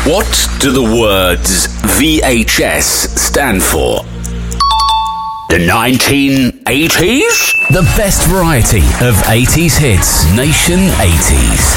What do the words VHS stand for? The 1980s? The best variety of 80s hits. Nation 80s.